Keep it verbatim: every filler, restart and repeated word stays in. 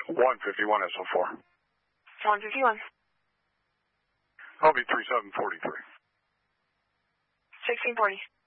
one fifty-one S O four. one fifty-one. I'll be three seven forty-three. sixteen forty.